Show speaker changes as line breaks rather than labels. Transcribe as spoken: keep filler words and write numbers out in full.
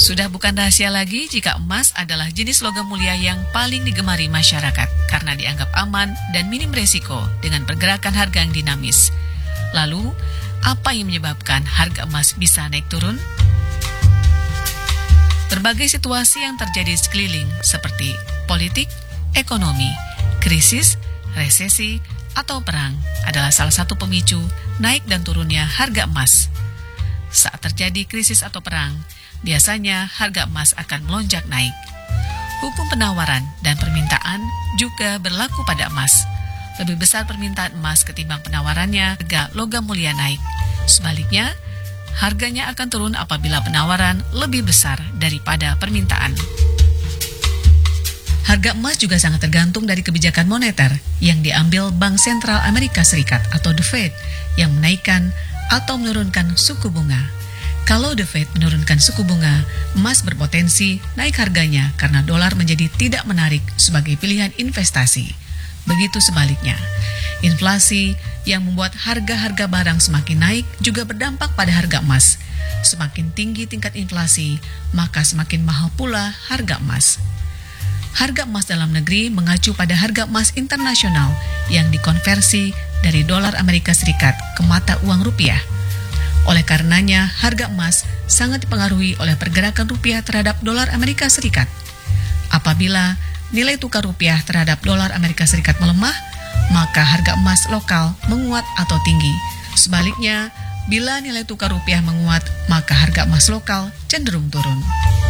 Sudah bukan rahasia lagi jika emas adalah jenis logam mulia yang paling digemari masyarakat karena dianggap aman dan minim resiko dengan pergerakan harga yang dinamis. Lalu, apa yang menyebabkan harga emas bisa naik turun? Berbagai situasi yang terjadi sekeliling seperti politik, ekonomi, krisis, resesi, atau perang adalah salah satu pemicu naik dan turunnya harga emas. Saat terjadi krisis atau perang, biasanya harga emas akan melonjak naik. Hukum penawaran dan permintaan juga berlaku pada emas. Lebih besar permintaan emas ketimbang penawarannya, harga logam mulia naik. Sebaliknya, harganya akan turun apabila penawaran lebih besar daripada permintaan. Harga emas juga sangat tergantung dari kebijakan moneter yang diambil Bank Sentral Amerika Serikat atau The Fed yang menaikkan atau menurunkan suku bunga. Kalau The Fed menurunkan suku bunga, emas berpotensi naik harganya karena dolar menjadi tidak menarik sebagai pilihan investasi. Begitu sebaliknya, inflasi yang membuat harga-harga barang semakin naik juga berdampak pada harga emas. Semakin tinggi tingkat inflasi, maka semakin mahal pula harga emas. Harga emas dalam negeri mengacu pada harga emas internasional yang dikonversi dari dolar Amerika Serikat ke mata uang rupiah. Oleh karenanya, harga emas sangat dipengaruhi oleh pergerakan rupiah terhadap dolar Amerika Serikat. Apabila nilai tukar rupiah terhadap dolar Amerika Serikat melemah, maka harga emas lokal menguat atau tinggi. Sebaliknya, bila nilai tukar rupiah menguat, maka harga emas lokal cenderung turun.